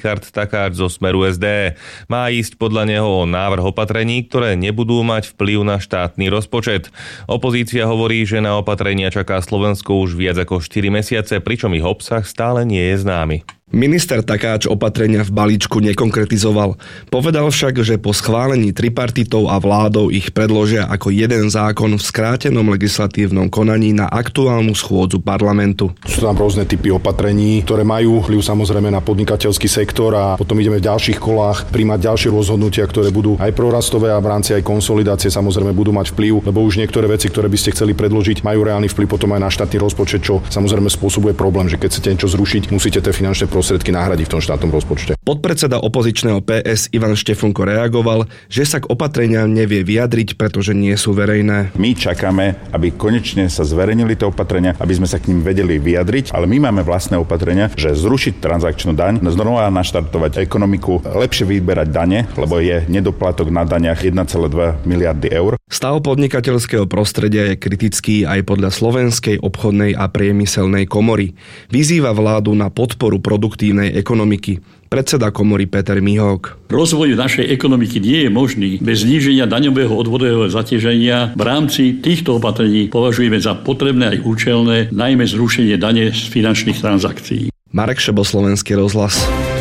Richard Takáč zo Smeru SD. Má ísť podľa neho o návrh opatrení, ktoré nebudú mať vplyv na štátny rozpočet. Opozícia hovorí, že na opatrenia čaká Slovensko už viac ako 4 mesiace, pričom ich obsah stále nie je známy. Minister Takáč opatrenia v balíčku nekonkretizoval. Povedal však, že po schválení tripartitov a vládou ich predložia ako jeden zákon v skrátenom legislatívnom konaní na aktuálnu schôdzu parlamentu. Sú tam rôzne typy opatrení, ktoré majú vplyv samozrejme na podnikateľský sektor a potom ideme v ďalších kolách príjmať ďalšie rozhodnutia, ktoré budú aj prorastové a v rámci aj konsolidácie samozrejme budú mať vplyv, lebo už niektoré veci, ktoré by ste chceli predložiť, majú reálny vplyv potom aj na štátny rozpočet, čo samozrejme spôsobuje problém, že keď chcete niečo zrušiť, musíte tie finančné prostriedky nahradiť v tom štátnom rozpočte. Podpredseda opozičného PS Ivan Štefunko reagoval, že sa k opatreniam nevie vyjadriť, pretože nie sú verejné. My čakáme, aby konečne sa zverejnili tie opatrenia, aby sme sa k nim vedeli vyjadriť, ale my máme vlastné opatrenia, že zrušiť transakčnú daň, znova naštartovať ekonomiku, lepšie vyberať dane, lebo je nedoplatok na daniach 1,2 miliardy eur. Stav podnikateľského prostredia je kritický aj podľa Slovenskej obchodnej a priemyselnej komory. Vyzýva vládu na podporu produktívnej ekonomiky. Predseda komory Peter Mihok. Rozvoj našej ekonomiky nie je možný bez zníženia daňového odvodového zaťaženia. V rámci týchto opatrení považujeme za potrebné aj účelné, najmä zrušenie dane z finančných transakcií. Marek Šebo, Slovenský rozhlas.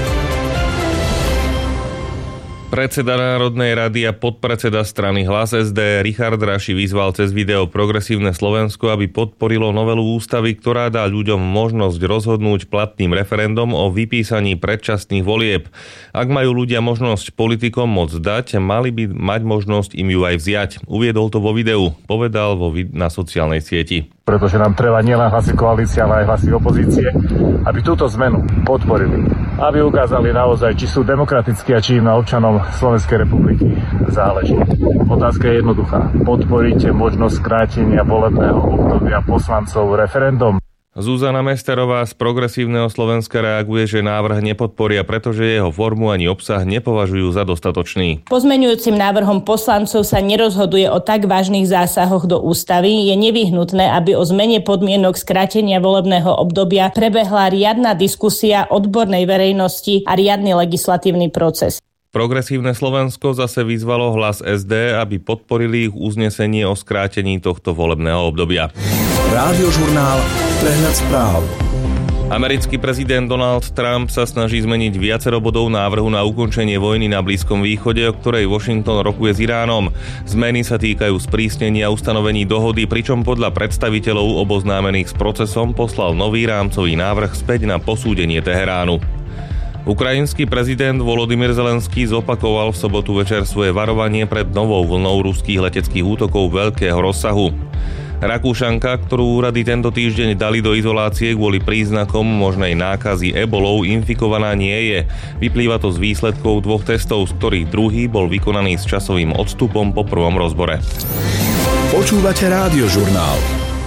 Predseda Národnej rady a podpredseda strany Hlas SD Richard Raši vyzval cez video Progresívne Slovensko, aby podporilo novelu ústavy, ktorá dá ľuďom možnosť rozhodnúť platným referendum o vypísaní predčasných volieb. Ak majú ľudia možnosť politikom môcť dať, mali by mať možnosť im ju aj vziať. Uviedol to vo videu, povedal na sociálnej sieti. Pretože nám treba nielen hlasy koalície, ale aj hlasy opozície, aby túto zmenu podporili. Aby ukázali naozaj, či sú demokratickí a či im na občanom Slovenskej republiky záleží. Otázka je jednoduchá. Podporíte možnosť skrátenia volebného obdobia poslancov referendum? Zuzana Mesterová z Progresívneho Slovenska reaguje, že návrh nepodporia, pretože jeho formu ani obsah nepovažujú za dostatočný. Pozmeňujúcim návrhom poslancov sa nerozhoduje o tak vážnych zásahoch do ústavy. Je nevyhnutné, aby o zmene podmienok skrátenia volebného obdobia prebehla riadna diskusia odbornej verejnosti a riadny legislatívny proces. Progresívne Slovensko zase vyzvalo Hlas SD, aby podporili ich uznesenie o skrátení tohto volebného obdobia. Rádiožurnál Prehľad správ. Americký prezident Donald Trump sa snaží zmeniť viacero bodov návrhu na ukončenie vojny na Blízkom východe, o ktorej Washington rokuje s Iránom. Zmeny sa týkajú sprísnenia ustanovení dohody, pričom podľa predstaviteľov oboznámených s procesom poslal nový rámcový návrh späť na posúdenie Teheránu. Ukrajinský prezident Volodymyr Zelenský zopakoval v sobotu večer svoje varovanie pred novou vlnou ruských leteckých útokov veľkého rozsahu. Rakúšanka, ktorú úrady tento týždeň dali do izolácie kvôli príznakom možnej nákazy ebolou, infikovaná nie je. Vyplýva to z výsledkov 2 testov, z ktorých druhý bol vykonaný s časovým odstupom po prvom rozbore. Počúvate Rádiožurnál.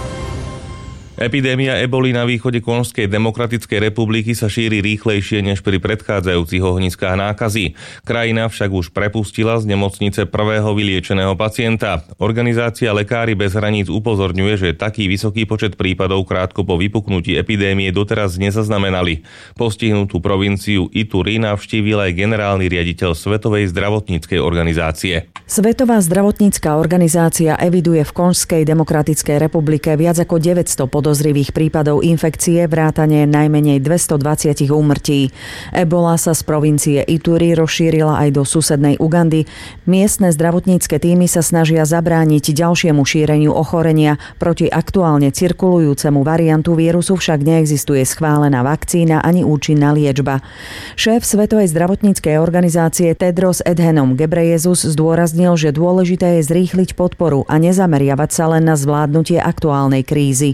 Epidémia eboli na východe Konžskej demokratickej republiky sa šíri rýchlejšie než pri predchádzajúcich ohniskách nákazy. Krajina však už prepustila z nemocnice prvého vyliečeného pacienta. Organizácia Lekári bez hraníc upozorňuje, že taký vysoký počet prípadov krátko po vypuknutí epidémie doteraz nezaznamenali. Postihnutú provinciu Ituri navštívil aj generálny riaditeľ Svetovej zdravotníckej organizácie. Svetová zdravotnícka organizácia eviduje v Konžskej demokratickej republike viac ako 900 podozrivých prípadov infekcie, vrátane najmenej 220 úmrtí. Ebola sa z provincie Ituri rozšírila aj do susednej Ugandy. Miestne zdravotnícke tímy sa snažia zabrániť ďalšiemu šíreniu ochorenia. Proti aktuálne cirkulujúcemu variantu vírusu však neexistuje schválená vakcína ani účinná liečba. Šéf Svetovej zdravotníckej organizácie Tedros Adhanom Ghebreyesus zdôraznil, že dôležité je zrýchliť podporu a nezameriavať sa len na zvládnutie aktuálnej krízy.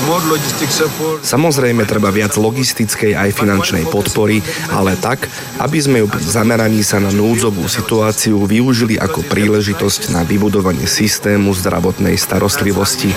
Samozrejme treba viac logistickej aj finančnej podpory, ale tak, aby sme ju pri zameraní sa na núdzovú situáciu využili ako príležitosť na vybudovanie systému zdravotnej starostlivosti.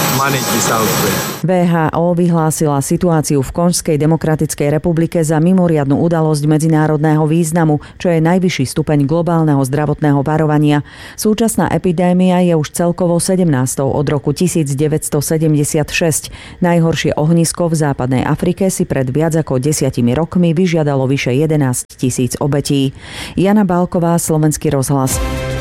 WHO vyhlásila situáciu v Konžskej demokratickej republike za mimoriadnu udalosť medzinárodného významu, čo je najvyšší stupeň globálneho zdravotného varovania. Súčasná epidémia je už celkovo 17. od roku 1976. Najhoršie ohnisko v západnej Afrike si pred viac ako 10 rokmi vyžiadalo vyše 11 000 obetí. Jana Bálková, Slovenský rozhlas.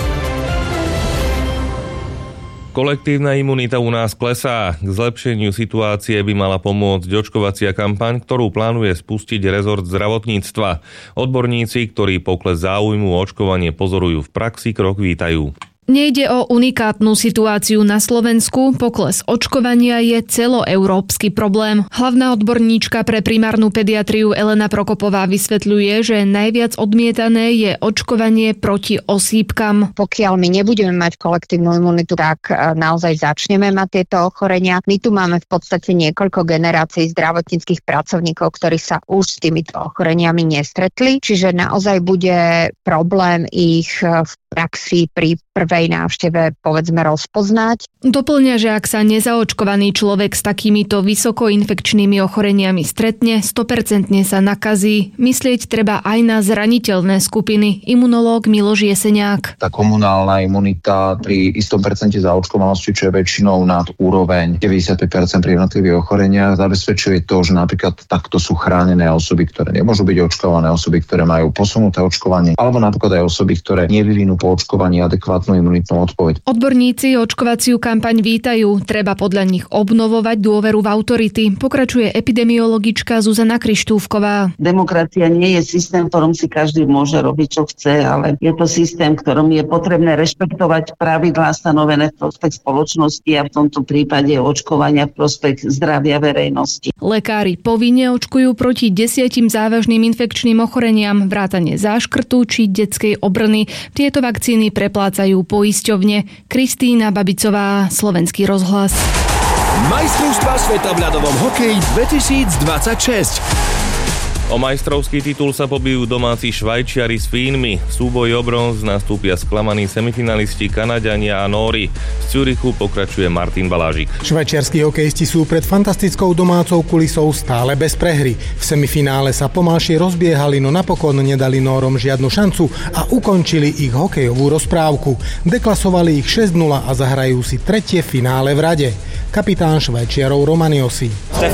Kolektívna imunita u nás klesá. K zlepšeniu situácie by mala pomôcť očkovacia kampaň, ktorú plánuje spustiť rezort zdravotníctva. Odborníci, ktorí pokles záujmu o očkovanie pozorujú v praxi, krok vítajú. Nejde o unikátnu situáciu na Slovensku, pokles očkovania je celoeurópsky problém. Hlavná odborníčka pre primárnu pediatriu Elena Prokopová vysvetľuje, že najviac odmietané je očkovanie proti osýpkam. Pokiaľ my nebudeme mať kolektívnu imunitu, tak naozaj začneme mať tieto ochorenia. My tu máme v podstate niekoľko generácií zdravotníckych pracovníkov, ktorí sa už s týmito ochoreniami nestretli, čiže naozaj bude problém ich v praxi pri prvej návšteve povedzme rozpoznať. Doplňa, že ak sa nezaočkovaný človek s takýmito vysokoinfekčnými ochoreniami stretne, 100% sa nakazí. Myslieť treba aj na zraniteľné skupiny. Imunológ Miloš Jeseniak. Tá komunálna imunita pri istom percente zaočkovanosti, čo je väčšinou nad úroveň 95% pri jednotlivých ochoreniach, zabezpečuje to, že napríklad takto sú chránené osoby, ktoré nemôžu byť očkované, osoby, ktoré majú posunuté očkovanie, alebo napríklad aj osoby, ktoré nevyvinú po očkovaní adekvátnu imunitnú odpoveď. Odborníci očkovaciu kampaň vítajú. Treba podľa nich obnovovať dôveru v autority. Pokračuje epidemiologička Zuzana Krištúfková. Demokracia nie je systém, v ktorom si každý môže robiť, čo chce, ale je to systém, v ktorom je potrebné rešpektovať pravidlá stanovené v prospech spoločnosti a v tomto prípade očkovania v prospech zdravia verejnosti. Lekári povinne očkujú proti 10 závažným infekčným ochoreniam, vrátane záškrtu či detskej obrny. Tieto vakcíny preplácajú poisťovne. Kristína Babicová, Slovenský rozhlas. Majstrovstvá sveta v ľadovom hokeji 2026. O majstrovský titul sa pobijú domáci Švajčiari s Fínmi. V súboji o bronz nastúpia sklamaní semifinalisti Kanaďania a Nóri. Z Zürichu pokračuje Martin Balážik. Švajčiarski hokejisti sú pred fantastickou domácou kulisou stále bez prehry. V semifinále sa pomalšie rozbiehali, no napokon nedali Nórom žiadnu šancu a ukončili ich hokejovú rozprávku. Deklasovali ich 6-0 a zahrajú si tretie finále v rade. Kapitán Švajčiarov Romaniosi.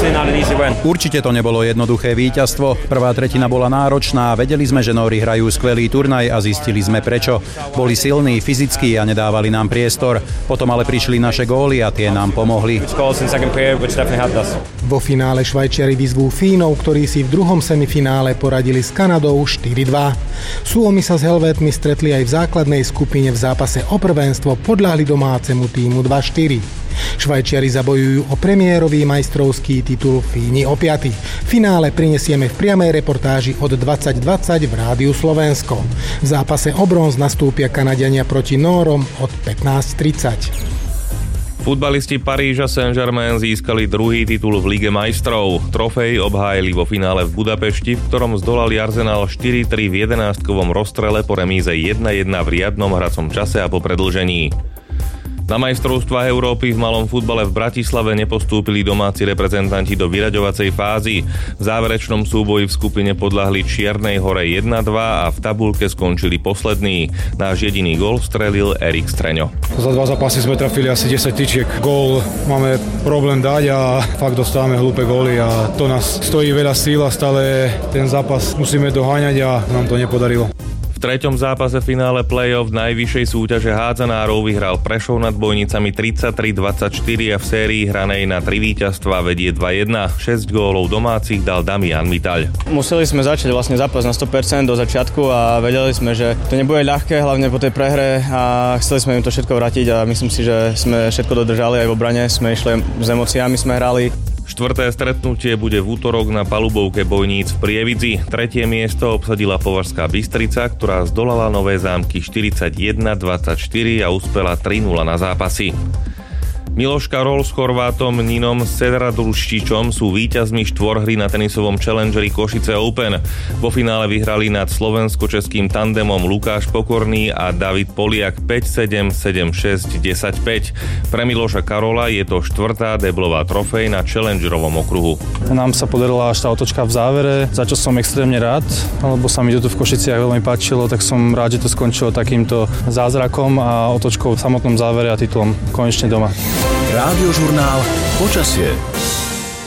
Určite to nebolo jednoduché víťazstvo. Prvá tretina bola náročná, vedeli sme, že Nóri hrajú skvelý turnaj a zistili sme prečo. Boli silní, fyzickí a nedávali nám priestor. Potom ale prišli naše góly a tie nám pomohli. Vo finále Švajčiari vyzvú Fínov, ktorí si v druhom semifinále poradili s Kanadou 4-2. Suomi sa s Helvétmi stretli aj v základnej skupine v zápase o prvenstvo, podľahli domácemu týmu 2-4. Švajčiari zabojujú o premiérový majstrovský titul, Fíni o 5. Finále prinesieme v priamej reportáži od 20:20 v Rádiu Slovensko. V zápase o bronz nastúpia Kanaďania proti Nórom od 15:30. Futbalisti Paríža Saint-Germain získali druhý titul v Lige majstrov. Trofej obhájili vo finále v Budapešti, v ktorom zdolali Arsenal 4-3 v 11-kovom rozstrele po remíze 1-1 v riadnom hracom čase a po predĺžení. Na majstrovstvách Európy v malom futbale v Bratislave nepostúpili domáci reprezentanti do vyraďovacej fázy. V záverečnom súboji v skupine podľahli Čiernej Hore 1-2 a v tabuľke skončili poslední. Náš jediný gól vstrelil Erik Streňo. Za 2 zápasy sme trafili asi 10 tyčiek. Gól máme problém dať a fakt dostávame hlúpe góly a to nás stojí veľa síl a stále ten zápas musíme doháňať a nám to nepodarilo. V treťom zápase finále play-off najvyššej súťaže hádzanárov vyhral Prešov nad Bojnicami 33-24 a v sérii hranej na 3 víťazstvá vedie 2-1. 6 gólov domácich dal Damian Mitaľ. Museli sme začať vlastne zápas na 100% do začiatku a vedeli sme, že to nebude ľahké, hlavne po tej prehre a chceli sme im to všetko vrátiť a myslím si, že sme všetko dodržali aj v obrane, sme išli s emóciami, sme hrali. Štvrté stretnutie bude v útorok na palubovke Bojníc v Prievidzi. Tretie miesto obsadila Považská Bystrica, ktorá zdolala Nové Zámky 41-24 a uspela 3-0 na zápasy. Miloš Karol s Chorvátom Ninom Sedradruščičom sú víťazmi štvorhry na tenisovom Challengeri Košice Open. Vo finále vyhrali nad slovensko-českým tandemom Lukáš Pokorný a David Poliak 5-7, 7-6, 10-5. Pre Miloša Karola je to štvrtá deblová trofej na Challengerovom okruhu. Nám sa podarila až tá otočka v závere, za čo som extrémne rád, lebo sa mi to tu v Košiciach veľmi páčilo, tak som rád, že to skončilo takýmto zázrakom a otočkou v samotnom závere a titulom konečne doma. Rádiožurnál Počasie.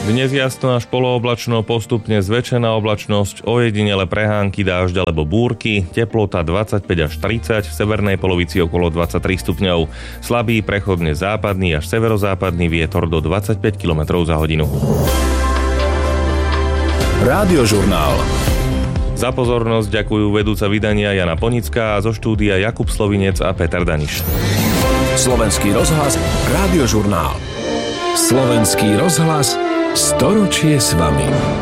Dnes jasno až polooblačno, postupne zväčšená oblačnosť, ojedinele prehánky, dážď alebo búrky, teplota 25 až 30, v severnej polovici okolo 23 stupňov. Slabý prechodne západný až severozápadný vietor do 25 km za hodinu. Rádiožurnál. Za pozornosť ďakujú vedúca vydania Jana Ponická a zo štúdia Jakub Slovinec a Peter Daniš. Slovenský rozhlas, Rádiožurnál. Slovenský rozhlas, storočie s vami.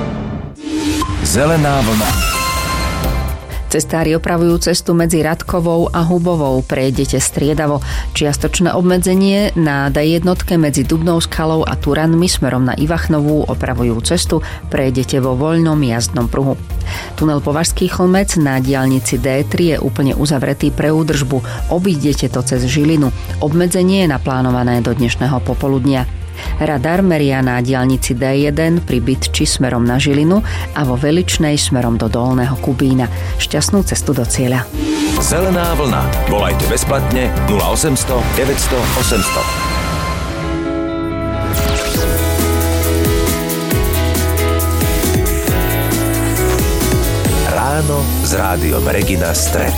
Zelená vlna. Cestári opravujú cestu medzi Radkovou a Hubovou. Prejdete striedavo. Čiastočné obmedzenie na D1 medzi Dubnou skalou a Turanmi smerom na Ivachnovú opravujú cestu. Prejdete vo voľnom jazdnom pruhu. Tunel Považský Chlmec na diaľnici D3 je úplne uzavretý pre údržbu. Obídete to cez Žilinu. Obmedzenie je naplánované do dnešného popoludnia. Radar meria na diaľnici D1 pri Bytči smerom na Žilinu a vo Veličnej smerom do Dolného Kubína. Šťastnú cestu do cieľa. Zelená vlna. Volajte bezplatne 0800 900 800. Ráno s rádiom Regina Stret.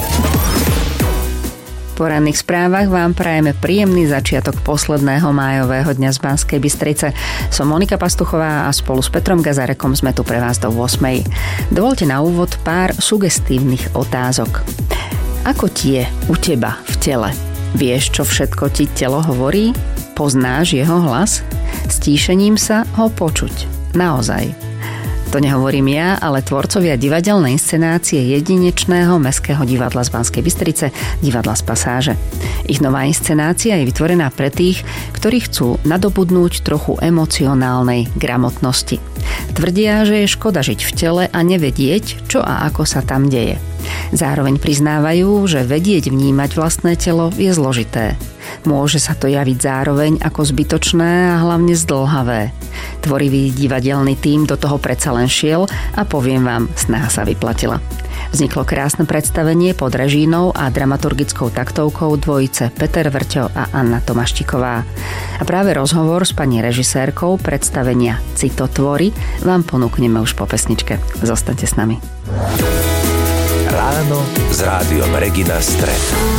V poranných správach vám prajeme príjemný začiatok posledného májového dňa z Banskej Bystrice. Som Monika Pastuchová a spolu s Petrom Gazarekom sme tu pre vás do 8. Dovolte na úvod pár sugestívnych otázok. Ako ti je u teba v tele? Vieš, čo všetko ti telo hovorí? Poznáš jeho hlas? Stíšením sa ho počuť. Naozaj. To nehovorím ja, ale tvorcovia divadelnej inscenácie jedinečného Mestského divadla z Banskej Bystrice, divadla z Pasáže. Ich nová inscenácia je vytvorená pre tých, ktorí chcú nadobudnúť trochu emocionálnej gramotnosti. Tvrdia, že je škoda žiť v tele a nevedieť, čo a ako sa tam deje. Zároveň priznávajú, že vedieť vnímať vlastné telo je zložité. Môže sa to javiť zároveň ako zbytočné a hlavne zdĺhavé. Tvorivý divadelný tím do toho predsa len šiel a poviem vám, snaha sa vyplatila. Vzniklo krásne predstavenie pod režínou a dramaturgickou taktovkou dvojice Peter Vrťo a Anna Tomaštíková. A práve rozhovor s pani režisérkou predstavenia Citotvory vám ponúkneme už po pesničke. Zostaňte s nami. Ráno s rádiom Regina Stret.